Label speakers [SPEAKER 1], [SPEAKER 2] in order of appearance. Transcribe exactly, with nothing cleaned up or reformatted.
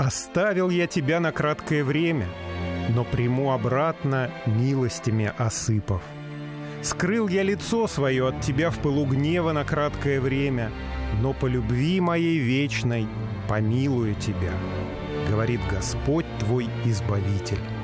[SPEAKER 1] Оставил я тебя на краткое время, но приму обратно, милостями осыпав. Скрыл я лицо свое от тебя в пылу гнева на краткое время, но по любви моей вечной помилую тебя, говорит Господь твой Избавитель.